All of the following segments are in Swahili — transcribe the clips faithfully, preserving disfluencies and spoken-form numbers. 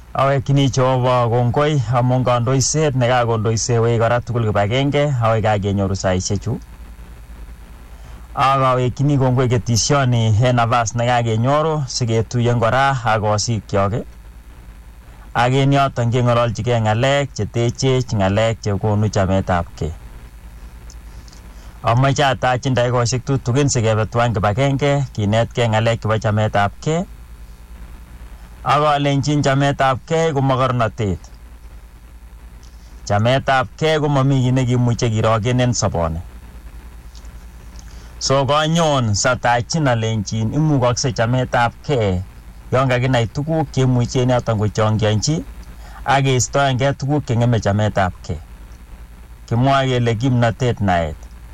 Awe kini Jehova kongoi amun kandoiset nekakondoise wei kora tugul kibagenge awe kakenyoru saisiechu. Awe kini kongoi ketisioni en nafas nekakenyoru siketuyen kora ak kosikyok. Ak en yoton keng'ololchigei ng'alek chetechech, ng'alek chekonu chametabgei. Amache atachin dakikoshek tutugin sikebe tuwan kibagenge kinetkei ng'alek chebo chametabgei. Ak alenjin chametabgei ko mokornotet. Chametabgei ko momi kiy nekimuche kirogen en soboni. So konyon satachin alenjin imukokse chametabgei yon kakinai tuguk cheimuche en yoton kochongionchi ak keistoengei tuguk cheng'eme chametabgei. Kimwoe kele kimnotet naet.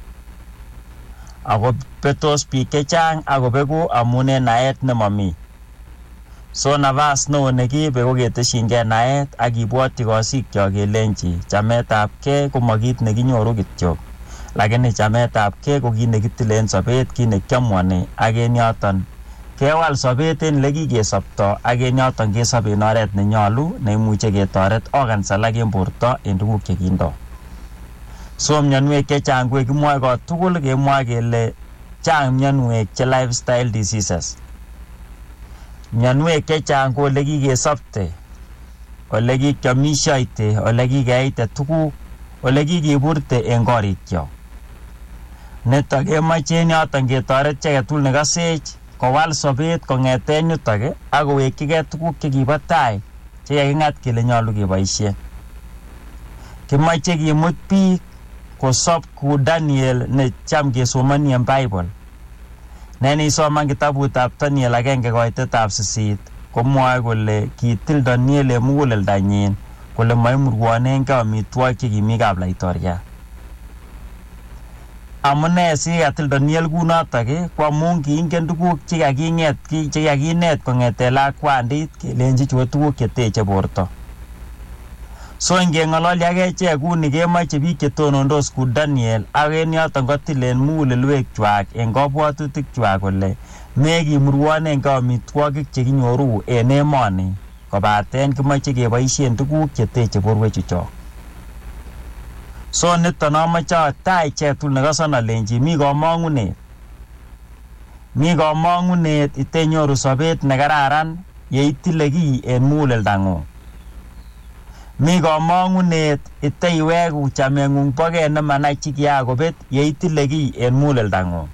Ako betos biik chechang akobeku amun en naet nemomi. So nafas neo nekibe ko ketesyingei naet ak kibwotyi kosikyok kelenji chametabgei ko mo kit nekinyoru kityo, lakini chametabgei ko kit nekitile en sobet, kit nekiamuani ak en yoton kewal sobet en lekikesobto ak en yoton kesobe en oret nenyolu neimuche ketoret organs alak en borto en tuguk chekindo. So mionwek chechang ko kimwoe kot tugul kemwoe kele chang mionwek che lifestyle diseases. Mionwek chechang ko ole kikesobte, ole kikiomishoite, ole kikeite tuguk, ole kikiburte en korikyok. Nito kemoche en yoton ketoret chi agetugul nekosech kowal sobet kong'eten yutok ak kowekyigei tuguk chekibo tai chekaking'at kele nyolu keboisien. Kimoche kimut biik kosob kou Daniel necham kesomoni en Bible. Ne nisoman kitabutab Daniel agenge koitetab sisit komwoe kole kitil Daniel en muguleldanyin kole moimurwonengei amitwogik chekimi kaplaitoriat. Amune sikatil Daniel kunotok ko amun kiingen tuguk chekaking'et chekakinet kong'eten lakwandit kelenji chu tuguk cheteche borto. So ngeng'ololi ak echek kuni kemoche biik chetonondos kou Daniel ak en yoton kotilen mugulelwekwak en kabwatutikchwak kole mekimurwonengei amitwogik chekinyoru en emoni kobaten kimoche keboisien tuguk cheteche borwechuchok. So niton amoche atai ichek tugul nekoson alenji mi komong'unet. Mi komong'unet itenyoru sobet nekararan yeitile kiy en muguleldang'ung. Mi komong'unet iteiweku chameng'ung bogei nemanai chi kiyakobet yeitile kiy en muguleldang'ung.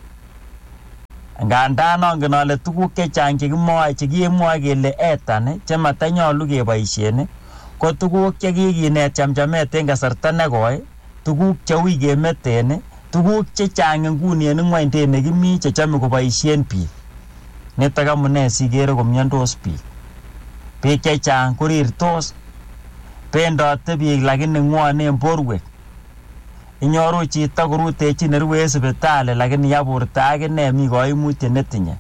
Ngandan angen ale tuguk chechang chekimwoe chekimwoe kele etan chematanyolu keboisien ko tuguk chekikinet chamchamet en kasarta nekoi, tuguk cheui kemeten, tuguk chechang nguni en ng'wonydet nekimi chechome koboisien biik. Nitok amune sikere komiondos biik. Biik chechang korirtos, bendote biik lakini ng'wonen borwek. Inyoru chito korutechin nerue en sipitali lakini ya borto akine mi koimutiet netinye.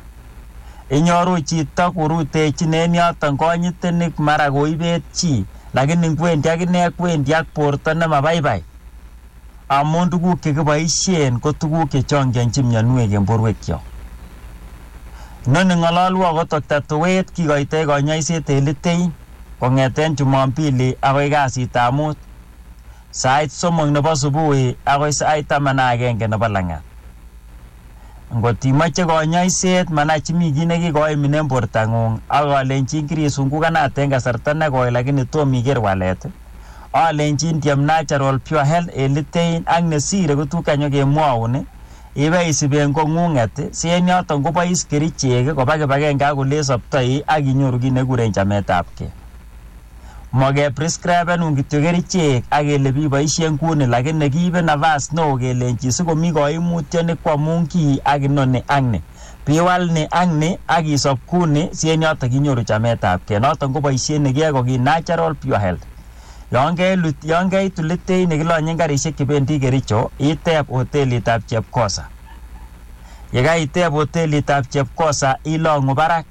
Inyoru chito korutechin en yoton konyitenik mara koibet chi lakini ngwendi akine kwendi ak borto nemabaibai. Amun tuguk chekiboisien ko tuguk chechongionchi mionwek en borwekyok. Noni ng'ololwo ko Doctor Tuwet kikoitoi konyoiset en Litein kong'eten Jumapili akoi kasitab mut sait somok nebo subui akoi sait taman ak agenge nebo lang'at. Ngot imoche konyoiset manach mi kiy nekikoimin en bortang'ung ak alenjin kirisungukanat en kasarta nekoi lakini tom iker walet, alenjin tiem Natural Pure Health en Litein ak nesire ko tuguk kanyokemwoun ibeisib en kong'ung'et si en yoton kobois kerichek koba kibagenge ak olesobtoi ak inyoru kiy nekikuren chametabgei. Mokeprescribenun kityo kerichek ak kele biboisien kuni lakini kiibe nafas neo kelenji sikomi koimutioni kwamun kiy ak inoni ak ni. Biwal ni ak ni ak isob kuni si en yoton kinyoru chametabgei. Noton ko boisiet nekiyoe ko ki Natural Pure Health. Yon keilut yon keitu Litein nekilonyen karisiek chebendi Kericho, iteb hotelitab Chepkosa. Yekaiteb hotelitab Chepkosa ilong'u barak.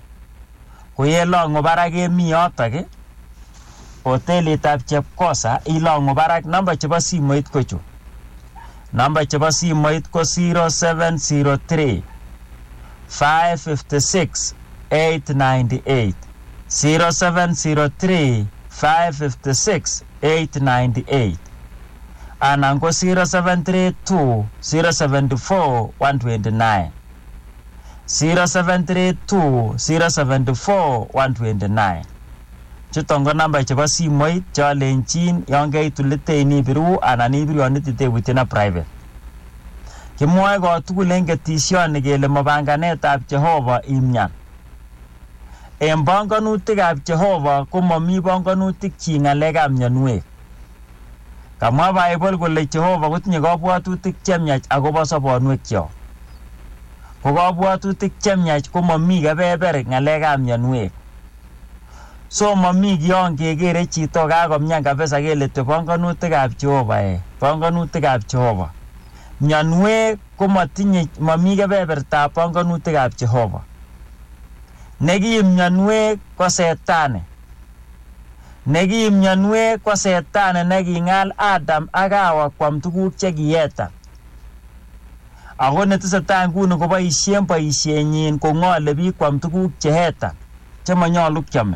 Ko yelong'u barak emi yotok hotelitab Chepkosa ilong'u barak. Namba chebo simoit ko chu. Namba chebo simoit ko zero seven zero three five five six eight nine eight zero seven zero three five five six eight nine eight anan ko zero seven three two zero seven four one two nine zero seven three two zero seven four one two nine. Chuton ko namba chebo simoit cholenchin yon keitu liteini biru anan ibiru yon itite within private. Kimwoe ko tugul en ketisioni kele mabanganetab Jehova imyan. En banganutikab Jehova ko mami banganutik chi ngalekab myanwek. Kamwa Bible kole Jehova kotinye kabwatutik chemyach akobo sobonwekyok. Ko kabwatutik chemyach ko mami kebeber ngalekab myanwek. So mami kiyon kekere chito kakomyan kabisa kele te banganutikab Jehova eh banganutikab Jehova. Myanwek ko matinye mami kebebertab banganutikab Jehova. Negi myanwek ko setane. Negi myanwek ko setane nekingal Adam ak Hawa kwam tuguk chekiyeta. Ako netesetai nguni koboisien boisienyin kongole biik kwam tuguk cheheta chemanyolu kyame.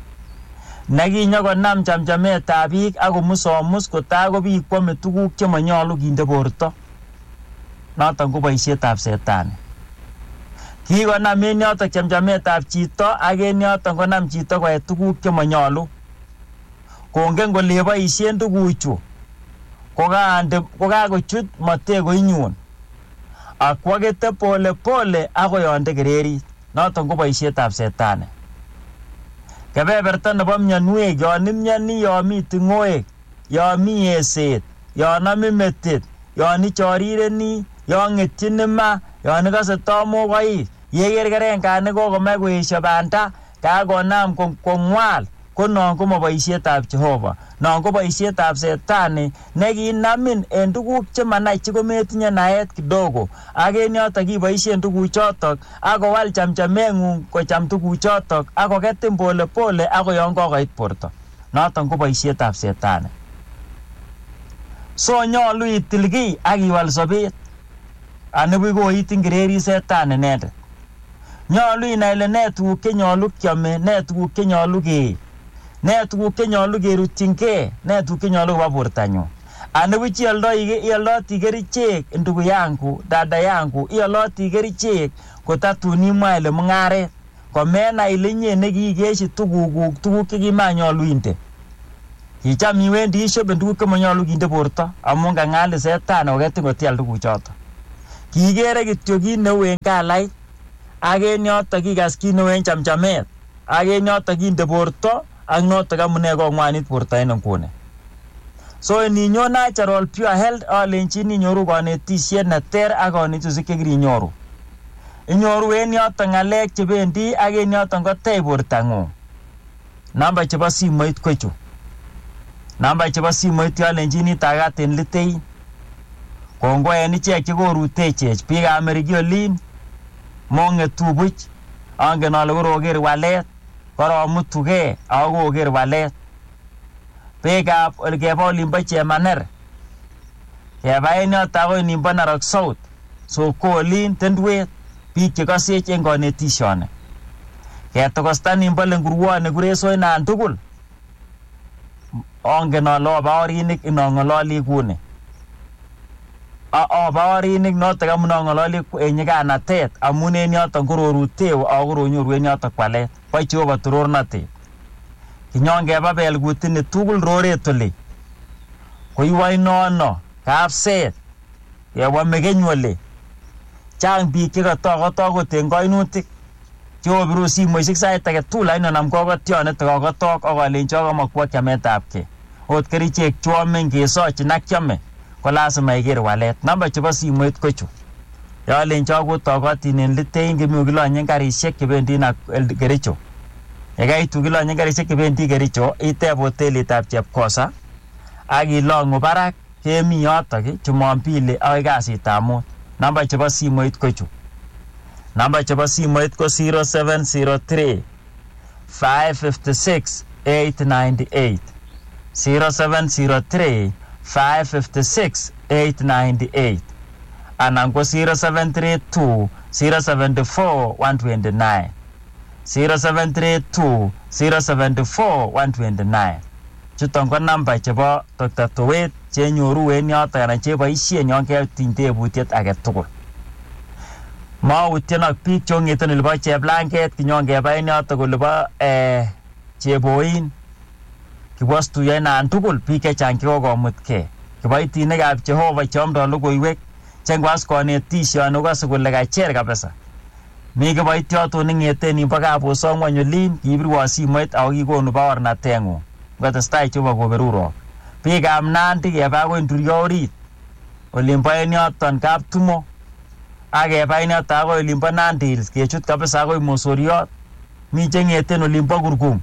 Neginyo konam chamchametab biik ak komusomus kotago biik kwame tuguk chemanyolu kinde borto. Noton ko boisietab setane. Kikonam en yoton chamchametab chito ak en yoton konam chito koe tuguk chemanyolu. Kongen kole boisien tuguchu kokande kokakochut mateko inyun. Akwagete pole pole akoyonde kererit. Noton ko boisietab setane. Kebeberta nebo myanwek yon imyani yon mi tingoek, yon mi eset, yon ami metit, yon ichorireni, yon ngetyini ma, yon ikose tamokoik, yeker kerengani kokomach koesio banda, kakonam kongwal. Ko non ko maboisietab Jehova. Non ko boisietab setani nekinamin en tuguk chemanai chikometinye naet kidogo. Ak en yoton kiboisien tuguchotok ak kowal chamchamengung kocham tuguchotok ak koketin pole pole ako yon kokoit borto. Noton ko boisietab setani. So nyolu itil kiy ak iwal sobet. Anibuch koitin kireri setani inendet. Nyolu inai ile ne tuguk chenyolu kyame, ne tuguk chenyolu keib. Ne tuguk chenyolu kerutyingei, ne tuguk chenyolu koba bortanyu. Anibuch ialdoi ialdoti kerichek ndugu yangu, dada yangu, ialdoti kerichek kotatun imwa ile mungaret. Komena ile nye nekikeshi tugukuk, tuguk chekimanyolu inde. Kicham iwendi ishobe tuguk chemanyolu kinde borto amun kangal setani koketin kotial tuguchoto. Kikere kityo kit neu en kalait ak en yoton kikas kit neu en chamchamet ak en yoton kinde borto ak notok amune kongwanit borto en nguni. So ininyo natural pure health alenjin inyoru kanetisiet neter ak kanetusiek chekirinyoru. Inyoru en yoton ngalek chebendi ak en yoton kotech bortangung. Namba chebo simoit ko chu. Namba chebo simoit alenjin itagat en litein. Kongo en ichek chekorutechech biikab Merigiolin mongetu buch angen ale koroker walet. Koromutuge ako koker walet. Biikab keba olimbo Chemaner. Keba en yoton akoi nimbo Narok South. Sokolin, Tendwet, biik chekosech en kanetisioni. Ketokosta nimbo Lenkurwoni kuresoinan tugul. Angen ale oba orinik inong'ololi kuni. Oba orinik notok amun ong'ololi en nyiganatet amun en yoton kororuteu ako koronyoru en yoton kwalet. Bo Jehova torornotet. Kinyon keba belkutini tugul roret oli. Koiwo inono, Kapset, kewa Mekeny oli. Chang biik chekatokotok kot en kainutik. Cheobiru simoisiek sait age tugul ainonam kokotionet kokotok ak alenji kamakwo chametabgei. Ot kerichek chomen kesochin ak kiame ko lazima iker walet. Namba chebo simoit ko chu. Yolenji kotokotin en litein kemi kilonyen karisiek chebendi nak Kericho. Yekaitu kilonyen karisiek chebendi Kericho iteb hotelitab Chepkosa ak ilong'u barak kemi yotok Jumapili akoi kasitab mut. Namba chebo simoit ko chu. Namba chebo simoit ko zero seven zero three five five six eight nine eight. zero seven zero three five five six eight nine eight. Anan ko zero seven three two zero seven four one two nine. zero seven three two zero seven four one two nine. Chuton ko namba chebo Doctor Towet che nyoru en yoto anan che boisien yon ketin tebutiet age tugul. Mautien ak biik che ngeten libo cheblanket kinyon keba en yoto kolibo eh cheboin. Kiwastu yana tugul biik che chang kikokomutke. Kiboitinikab Jehova chomdo logoiwek chengwas konetisyon ko sukule kacher kabisa. Mi kiboitiot oningeten imbo kabuso ngwanyolin kibirwo simoit ako kikonu baornatengu. Ngatestai chebo koberuro. Biikab Nandi keba ko Ndurio orit. Olimbo en yoton Kaptumo. Akeba en yoton ako olimbo Nandi Hills kechut kabisa ako Mosoriot. Mi chengeten olimbo Kurkum.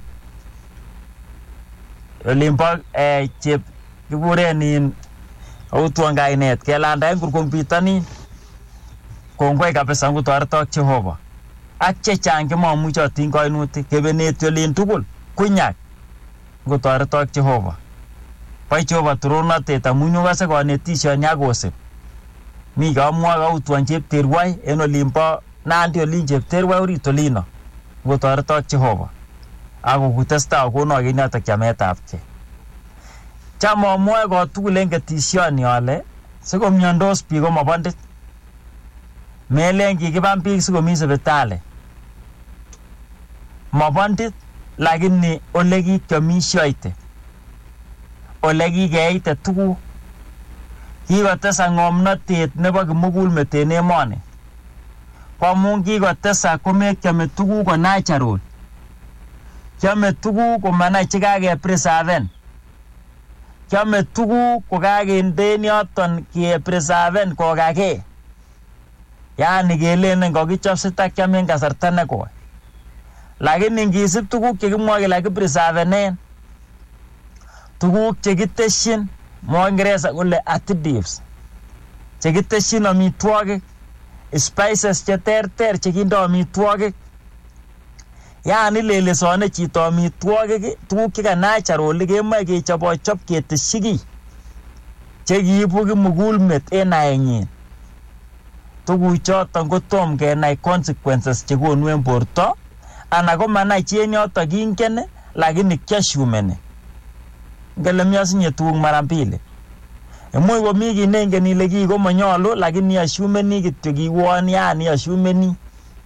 Olimbo eh chep kikuren in autuan kainet kelanda en Kurkum bitonin. Kongoi kabisa ngotoretok Jehova. Ak chechang chemamuche ating kainutik kebeneti olin tugul kunyak ngotoretok Jehova. Pai Jehova turonatet amun nyokase konetisyon yakosip. Mi kamwa kautuan chepterwai en olimbo Nandi olin chepterwai orit olino ngotoretok Jehova. Ako kutesta kono kinyotok chametabke. Cham amwae kotugul en ketisioni ale sikomiondos biik komabondit. Melen kikiban biik sikomi sipitali. Mabondit lakini ole kikyomisyoite. Ole kikeite tuguk. Kikotesa ng'omnotet nebo kimugulmet en emoni. Koamun kikotesa komekyome tuguk ko natural. Kyome tuguk komanai chekakepreserven. Kyome tuguk kokakenden yoton kepreserven kokake. Yani kelenen kokichop sitakyam en kasarta nekoi. Lakini ngisip tuguk chekimwoe kele kipreservenen, tuguk chekitesyin mwa Ingereza kole additives, chekitesyin amitwogik, spices cheterter chekindo amitwogik. Yani lelesone chito amitwogik tuguk cheka natural kemoe kechobochop ketesyi kiy chekiibu kimugulmet en naenyin. Tuguchoton kotom kenai consequences chekonu en borto ana ko manai chi en yoton kingen lakini kiashumeni. Ngele miasinye tuguk mara mbili. Imuch komi kiy nengen ile kii komonyolu lakini ashumeni kityo kiwon yani ashumeni.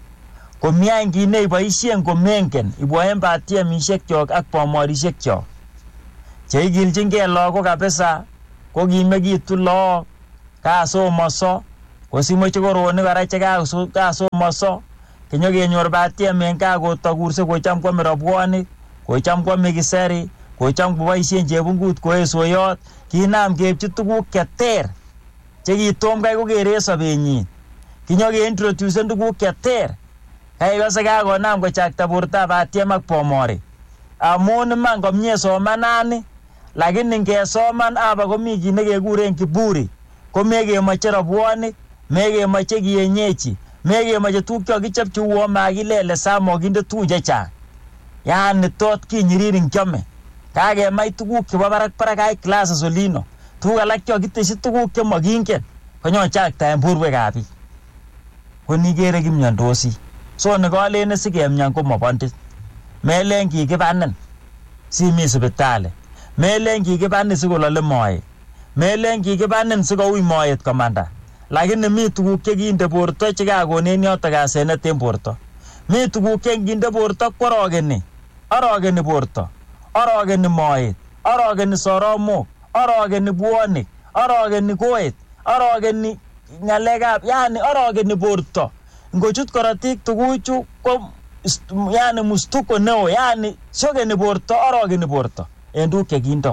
Komiany kiy neiboisien komengen ibwoen batiemisiekyok ak bomorisiekchok. Cheikilchingei lagok kabisa ko kimekitu look kasomoso kosimoche koronik kora chekasomoso kinyokenyor batiem en kaa kotokurse kocham kwame robwonik, kocham kwame kiseri, kocham koboisien chebungut koesoyot. Kinam keipchi tuguk cheter chekitom kai kokere sobenyin. Kinyokeintroducen tuguk cheter. Kaikose kakonam kochakta bortab batiem ak bomorik. Amun iman komie somanani, lakini ngesoman aba komi kiy nekekuren kiburi. Komekemoche robwonik, mekemoche kienyechi, mekemoche tuguk chokichopchi uo makilele samokinde tuguk chechang. Yani tot kinyiririn kyome. Kakemai tuguk chebo barak barak high classes olino. Tuguk alak chokitesyi tuguk chemokingen konyochakta en borwekab biik. Konikere kimiondosi. So nikolene sikemian ko mabondit. Melen kikibanin simi sipitali. Melen kikibanin sikolole moet. Melen kikibanin sikoui moet komanda. Lakini mi tuguk chekinde borto chekakonen yotok asenet en borto. Mi tuguk chekinde borto kworogeni. Orogeni borto. Orogeni moet. Orogeni soromok. Orogeni buonik. Orogeni koet. Orogeni ngalekab yani orogeni borto. Ngochut korotik tuguchu ko yani mustuko neo yani shogeni borto orogeni borto en tuguk chekindo.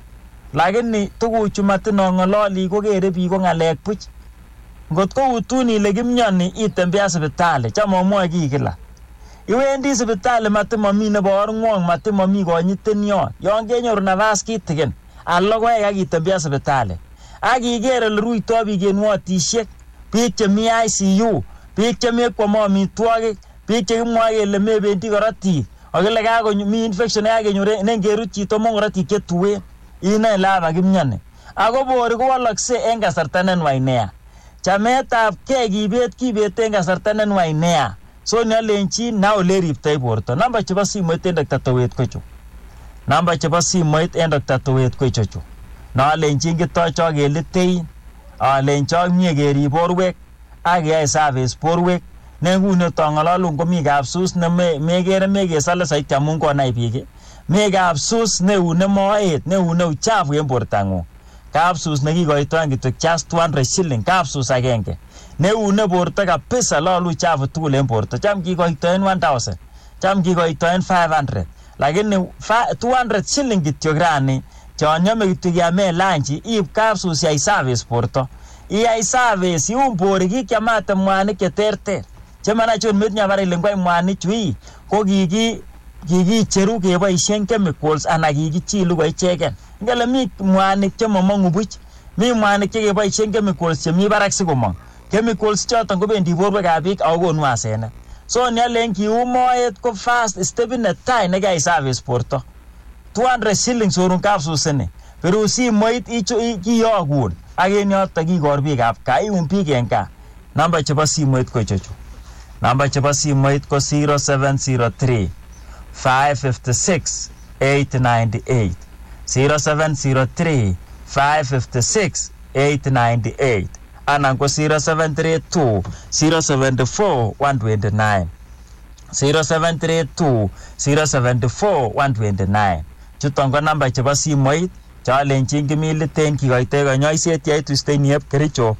Lakini tuguchu matinong'ololi kokere biik ko ng'alek buch. Ngot ko utun ile kimyoni itembea sipitali cham amwoe kiy kila. Iwendi sipitali matimomi nebo orng'wong matimomi konyitenyon. Yon kenyoru nafas kitikin al logoek ak itembea sipitali. Ak iker ole ruito biik en wotisiek, biik chemi I C U, biik chemekwome amitwogik, biik chekimwoe kele mebendi korotik, akile kakomi infection nekakenyor nengerut chito mong korotik chetuen. Inoe laba kimyoni. Ako bori kowolokse en kasarta nenwai nea. Chametab kei kibet kibet en kasarta nenwai nea. So nyalenchi na ole riptoi borto. Namba chebo simoit en Doctor Towet ko chu. Namba chebo simoit en Doctor Towet ko chu. Na lenchi ngitocho kelitei. A lencho mie kerib borwek ak keyai service borwek. Ne ngune tongololun komi kapsus ne megere megesale saiti amun konai biik. Me kapsus ne une moet, ne une uchafu en bortangung. Kapsus ne kikoitoen kityo just two hundred shilling kapsus agenge. Ne une borto kabisa lolu uchafu tugul en borto. Cham kikoitoen one thousand. Cham kikoitoen five hundred. Lakini two hundred shilling kityo grani. Chonyome kityo kiame lunch iib kapsus yai service borto. Iyai service iun bori kikiamate mwanik cheterter. Chemana chon met nyabare lengwai mwanik chui ko kiki kiki cheru keboisien chemicals ana kiki chilu ko ichegen. Ngele mi mwanik chemomongu buch. Mi mwanik chekeboisien chemicals chemi barak sikomong. Chemicals choton kobendi borwekab biik ako konu asenet. So nyalen kiu moet ko fast step netai nekai service borto. two hundred shillings orun kapsusene. Pero simoit icho kiyogun. Ak en yoton kikor biikab kaa iun biik en kaa. Namba chebo simoit ko ichochu. Namba chebo simoit ko zero seven zero three five five six eight nine eight. zero seven zero three five five six eight nine eight. Anan ko zero seven three two zero seven four one two nine. zero seven three two zero seven four one two nine. Chuton ko namba chebo simoit chalenjin kimiliten kikoitoi konyoiset yaitu steniep Kericho.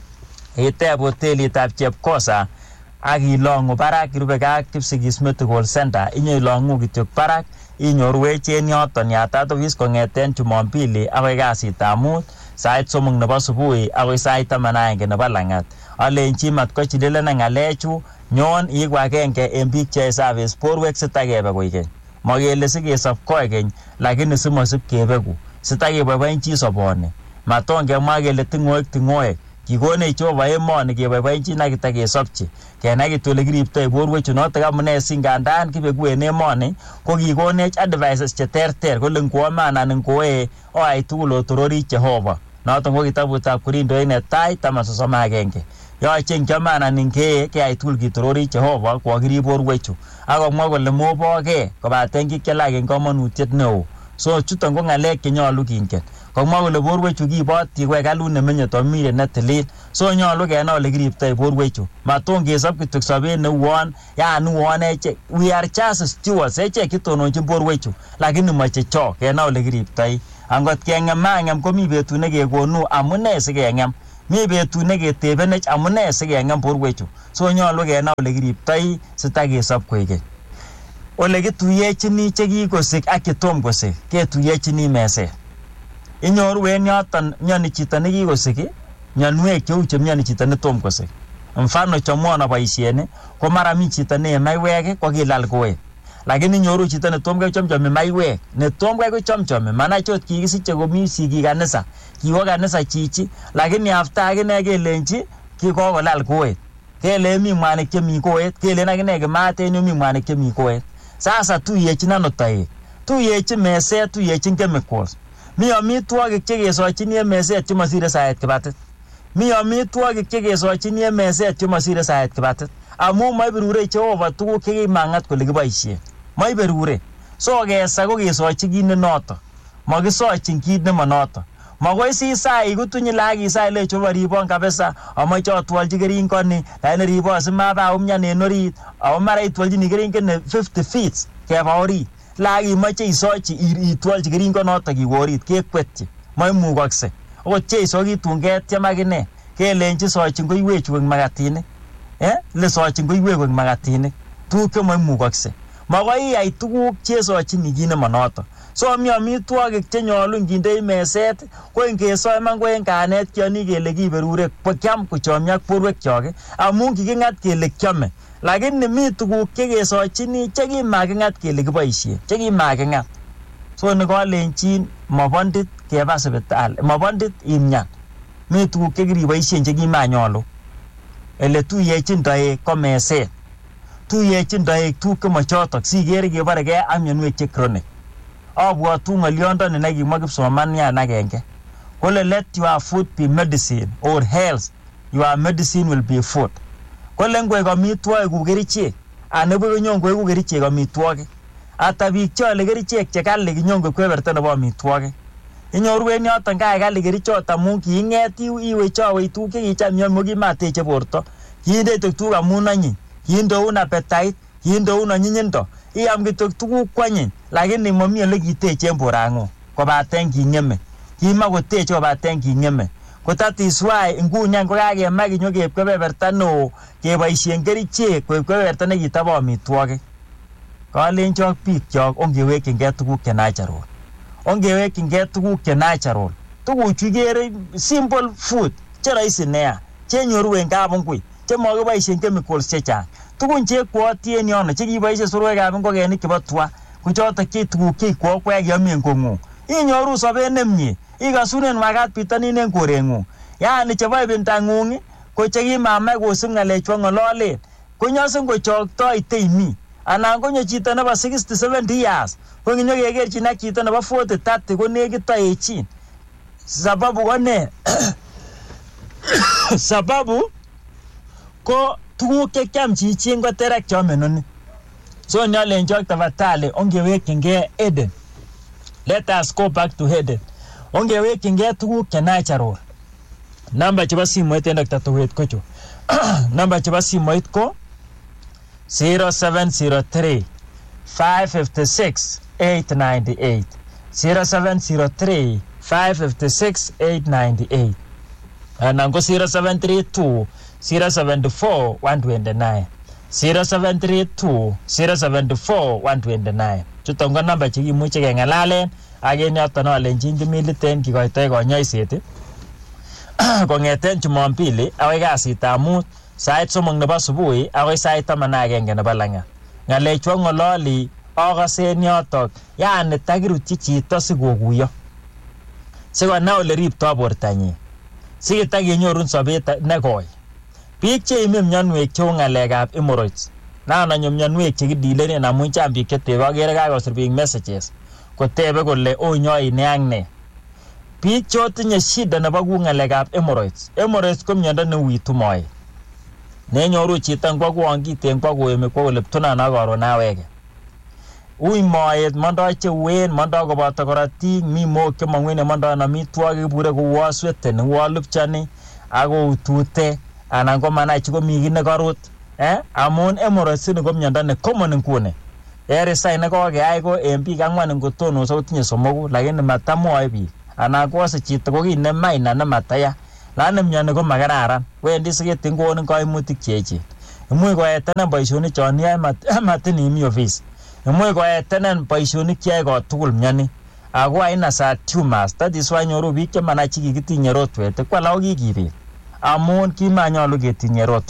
Iteb hotelitab Chepkosa ak ilongu barak irube ak Kipsigis Medical Center. Inyo ilongu kityo barak inyorwech en yoton yatat office kong'eten Jumapili akoi kasitab mut sait somok nebo subui akoi sait taman ak agenge nebo lang'at. Alenchi matkochililena ng'alechu nyon iiku agenge en biik cheyoe service borwek sitakebe koikeny. Makele sikesop koikeny lakini simosip kebeku. Sitakeboiboenchi soboni. Matongemwa kele ting'oek ting'oek. Kikonech Jehova emoni keboiboenchi ak kitakesopchi. Kenai kityo ole kiriptoi borwechu notok amune singandan kibeku en emoni ko kikonech advices cheterter kole ngwoe anan ngwoe oai tugul otorori Jehova. Noton ko kitabutab Korindoik netai taman sosom ak agenge. Yoche ngiome anan ngee keyai tugul kitorori Jehova kokirib borwechu. Akomwa kole moboke kobaten kikyalak en komonutiet neo. So chuton ko ng'alek chenyolu kingen. Komwa kole borwechu kiboti ko hekalut nemenye Tomire netilil. So nyolu kenai ole kiriptoi borwechu. Maton kesop kityo sobet neuon yan uon eche. We are just stewards eche kitononjin borwechu. Lakini moche chok kenai ole kiriptoi. Angot keng'em ang'em komi betut nekekonu amune sikeng'em. Mi betut neketebenech amune sikeng'em borwechu. So nyolu kenai ole kiriptoi sitakesop koikeny. Ole kituyechini chekikosik ak chetom kosik ketuyechini meset. Inyoru en yoton myoni chito nekikosik mionwek cheu chemyoni chito netom kosik. Mfano chomwono boisiet ko mara mi chito ne maiwek ko kilal koet. Lakini inyoru chito netom kai chomchomi maiwek, netom kai ko chomchomi. Manai chot kikisiche komi sigik kanisa, kiwo kanisa chichi, lakini after akine kelenchi kikokolal koet. Kele mi mwanik chemi koet, kele akine kimat en yu mi mwanik chemi koet. Sasa tuyechin ano toek. Tuyechin meset, tuyechin chemicals. Mi amitwogik chekesochini en meset chemosire saet kibatit. Mi amitwogik chekesochini en meset chemosire saet kibatit. Amu moiberure Jehova tuguk chekimang'at kole kiboisien. Moiberure. So kesa ko kesochi kit nenoto. Mokisochin kit nemonoto. Makoi si sai kutunyi lagi sai le Jehova ribon kabisa. Amoche otwolchi keringoni, lakini ribon simaba umyan en orit. Ako mara itwolchini keringet fifty feet keba orit. Lagi moche isochi itwolchi keringonoto kiwo orit kekwetyi. Moimukokse. Okot Jeiso kitun ketyem akine. Kelenchi sochin koiwechu koik makatinik. Eh? Le sochin koiwek koik makatinik. Tuguk chemoimukokse. Makoi iyai tuguk chesochini kit nemonoto. So mi amitwogik chenyolu ngindei meset ko ingesoi man ko en kanet kioni kele kiberure kiam kochomyo ak borwekyok amun kiking'at kele kiome. Lakini mi tuguk chekesochini chekimaking'at kele kiboisien, chekimaking'at. So nikolenchin mobondit keba sipitali, mobondit imyan. Mi tuguk chekiriboisien chekimanyolu. Ele tuyechin toek ko meset. Tuyechin toek tuguk chemochotok sikere keborege ak mionwek che chronic. Abwotu ng'olyondoni nekimwa kipsomaniat agenge. Kole let your food be medicine or health, your medicine will be food. kole ngwek amitwogik ku kerichek anan bu konyon ngwek ku kerichek amitwogik ata biik chole kerichek che kali kinyon kweberta nebo amitwogik inyoru en yoton kai kali kerichot amun kiinget iwe chawe tuguk che kicham yon mokimateche borto kinde tuguk amun anyiny kinde un appetite kinde un anyinyindo iam kitok tuguk kwanyiny lakini momi ole kitechen borang'ung kobaten king'eme kimakoteche kobaten king'eme kotatiswai ngunya ko kakemach kinyo kepkebeberta neo keboisien kerichek koib kebeberta nekitabo amitwogik kalenjok bikyok ongewekchingei tuguk che natural ongewekchingei tuguk che natural tuguchu ikere simple food che rahisi nea che nyoru en kapungui che mokiboisien chemicals chechang tugun che kwoti en yono che kiboisien surwekab ngokenik chebo twa kuchotok che tuguk che kwokwek yamen kong'ung inyoru sobet nemie ikasunen makat bitonin en koreng'ung yani chebo ibindang'ung ko chekimamach kosib ng'alechu ng'ololen konyosin kochoktoi teimi anan konyo chito nebo sixty seventy years ko nginyo kekerchin ak chito nebo forty thirty ko nekit toechin sababu ko ne sababu ko tuguk chekiam chichin ko terek cheome noni so nyolenjok tafadhali ongewekchingei Eden. Let us go back to Eden. Ongewekchingei tuguk che natural. Namba chebo simoit en Doctor Tuwet ko chu. Namba chebo simoit ko zero seven zero three five five six eight nine eight zero seven zero three five five six eight nine eight anan ko zero seven three two zero seven four one two nine zero seven three two zero seven four one two nine. Chuton ko namba chekimuche keng'alalen ak en yoton alenjin kimiliten kikoitoi konyoiset kong'eten Jumapili akoi kasitab mut sait somok nebo subui akoi sait taman ak agenge nebo lang'at. Ng'alechu ang'ololi akose en yotok yani takirutyi chito sikokuyo sikonai ole riptoi bortanyin sikitakenyorun sobet nekoi. Biik cheime mionwek cheu ng'alekab hemorrhoids nan anyo mionwek chekidilenen amun chang biik chetebe akere kakosir biik messages kotebe kole onyoi ne ak ne. Biik chotinye shida nebo ku ng'alekab hemorrhoids. Hemorrhoids ko miondo neuitu moet nenyoru chito ngwo kwon kiten kwa koeme kwa kole ptunan ak karon awege. Ui moet mondoi cheuen mondoi koboto korotik mi mook chemong'u en mondoi amitwogik ibure kouo sweteni uo lupchoni ako utute anan ko manach komi kit nekarut eh amun hemorrhoids ni ko miondo ne common nguni. Ere sai ne kokeyai ko en biik ang'wan ngotonoso kotinye somoku lakini matamwoe biik anan kose chito ko kit ne maina ne mataya lakini mioni ko makararan wendi siketin konin kaimutik cheechen. Imuch koetenen boisionik chon iyoe matin imi office. Imuch koetenen boisionik cheyoe kotugul mioni ako aina sa tumors that is why nyoru biik chemanach kikitinye rotwet kwala ko kikibet amun kimanyolu ketinye rotwet.